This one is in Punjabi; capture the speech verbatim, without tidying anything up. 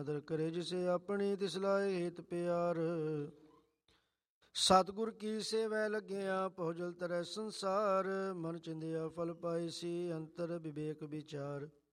ਕਦਰ ਕਰੇ ਜਿਸੇ ਆਪਣੀ ਤਿਸ ਲਾਏ ਹਿਤ ਪਿਆਰ। ਸਤਿਗੁਰ ਕੀ ਸੇਵੈ ਲੱਗਿਆ ਭੋਜਲ ਤਰੈ ਸੰਸਾਰ, ਮਨ ਚਿੰਦਿਆ ਫਲ ਪਾਈ ਸੀ ਅੰਤਰ ਵਿਵੇਕ ਵਿਚਾਰ।